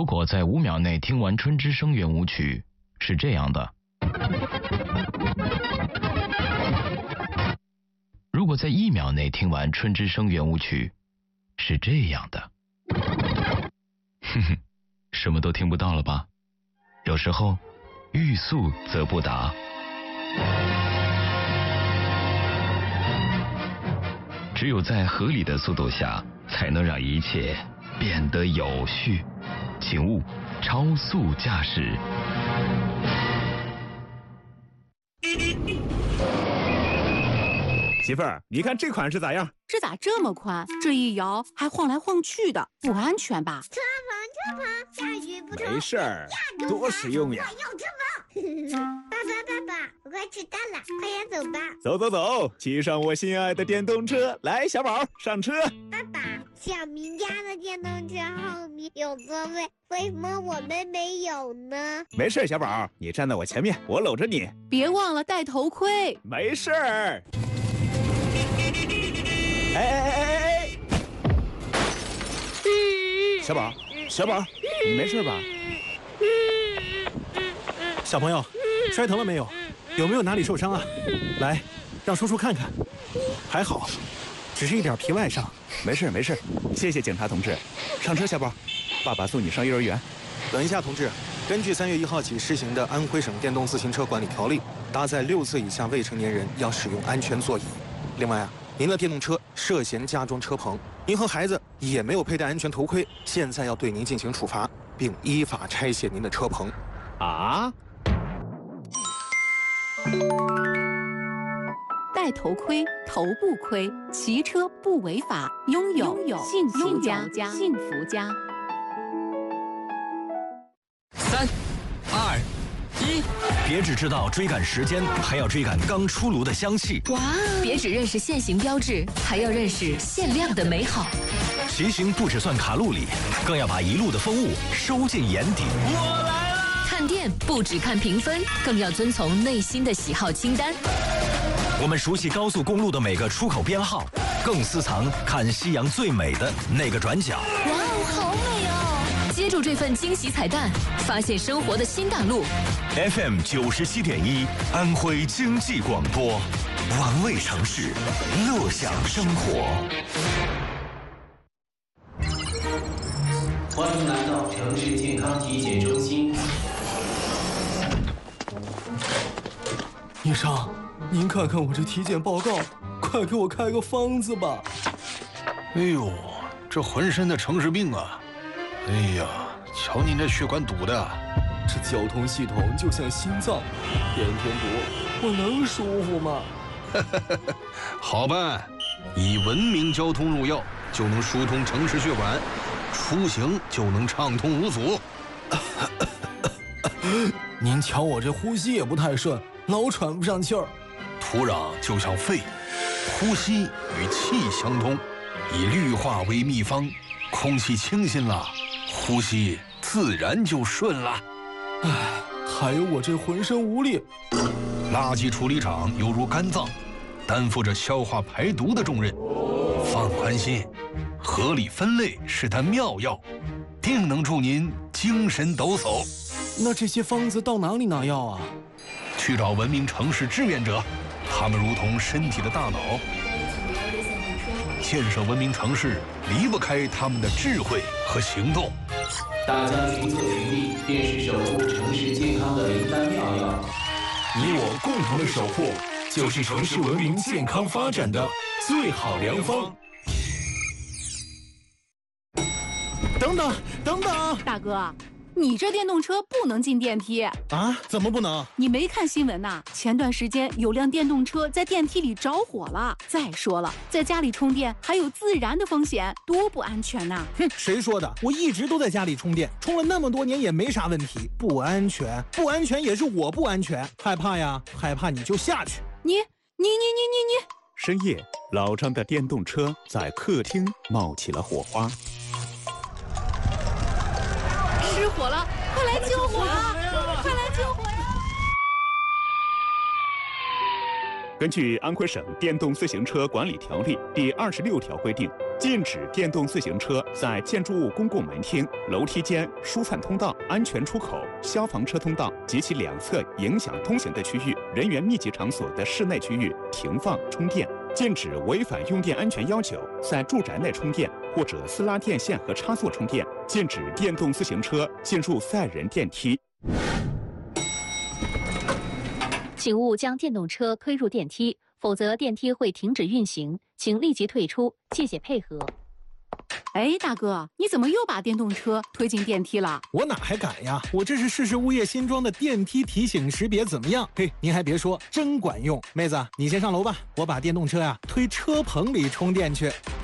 如果在5秒内听完春之声圆舞曲，是这样的。如果在1秒内听完春之声圆舞曲，是这样的。哼哼，什么都听不到了吧？有时候欲速则不达。只有在合理的速度下，才能让一切变得有序。请勿超速驾驶。 媳妇儿，你看这款式咋样？ 这咋这么宽？这一摇还晃来晃去的，不安全吧？ 车棚，下雨不成。 没事儿，多实用呀！ 我要车棚。爸爸，我快迟到了，快点走吧。 走，骑上我心爱的电动车，来，小宝上车。 爸爸，小明家的电动车后面有座位，为什么我们没有呢？ 没事，小宝，你站在我前面，我搂着你。 别忘了戴头盔。 没事儿。哎！小宝，你没事吧？ 小朋友，摔疼了没有？有没有哪里受伤啊？来，让叔叔看看。还好，只是一点皮外伤。 没事，谢谢警察同志。上车，小宝，爸爸送你上幼儿园。 等一下，同志，根据3月1号起施行的《安徽省电动自行车管理条例》，搭载6岁以下未成年人要使用安全座椅。另外您的电动车涉嫌加装车棚，您和孩子也没有佩戴安全头盔，现在要对您进行处罚，并依法拆卸您的车棚。 啊？ 戴头盔，头不盔，骑车不违法，拥有幸福家。 3、2、1，别只知道追赶时间，还要追赶刚出炉的香气。 哇！别只认识限行标志，还要认识限量的美好。 骑行不只算卡路里，更要把一路的风物收进眼底。我来了！ 看店不只看评分，更要遵从内心的喜好清单。 我们熟悉高速公路的每个出口编号，更私藏看夕阳最美的那个转角。 哇哦，好美哦！接住这份惊喜彩蛋，发现生活的新大陆。 FM 97.1，安徽经济广播，玩味城市，乐享生活。 欢迎来到城市健康体检中心。 医生，您看看我这体检报告，快给我开个方子吧。 哎呦，这浑身的城市病啊！哎呀，瞧您这血管堵的， 这交通系统就像心脏，天天堵，我能舒服吗？ 好办，以文明交通入药，就能疏通城市血管，出行就能畅通无阻。 您瞧我这呼吸也不太顺，老喘不上气儿。 土壤就像肺，呼吸与气相通，以绿化为秘方，空气清新了，呼吸自然就顺了。 唉，还有我这浑身无力。 垃圾处理厂犹如肝脏，担负着消化排毒的重任。放宽心，合理分类是它妙药，定能助您精神抖擞。 那这些方子到哪里拿药啊？ 去找文明城市志愿者，他们如同身体的大脑。建设文明城市离不开他们的智慧和行动。 大家群策群力，便是守护城市健康的灵丹妙药。 你我共同的守护，就是城市文明健康发展的最好良方。 等等， 大哥，你这电动车不能进电梯啊？怎么不能？ 你没看新闻呐？前段时间有辆电动车在电梯里着火了。再说了，在家里充电还有自燃的风险，多不安全呐！ 哼，谁说的？我一直都在家里充电，充了那么多年也没啥问题。不安全也是我不安全。害怕呀？害怕你就下去。 你！ 深夜，老张的电动车在客厅冒起了火花。 失火了！快来救火啊！快来救火呀！ 根据安徽省电动自行车管理条例第26条规定， 禁止电动自行车在建筑物公共门厅、楼梯间、疏散通道、安全出口、消防车通道及其两侧影响通行的区域、人员密集场所的室内区域停放充电。禁止违反用电安全要求在住宅内充电或者私拉电线和插座充电。禁止电动自行车进入载人电梯。 请勿将电动车推入电梯，否则电梯会停止运行，请立即退出，谢谢配合。 哎，大哥，你怎么又把电动车推进电梯了？ 我哪还敢呀！我这是试试物业新装的电梯提醒识别怎么样？嘿，您还别说，真管用。妹子，你先上楼吧，我把电动车推车棚里充电去。